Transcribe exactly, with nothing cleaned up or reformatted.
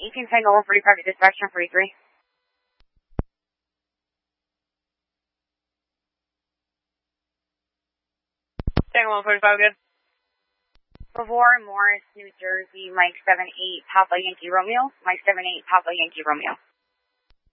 eighteen Tango one forty-five to dispatch one forty-three. Tango one forty-five, good. Bavor, Morris, New Jersey, Mike seven eight, Papa Yankee Romeo. Mike seven eight, Papa Yankee Romeo.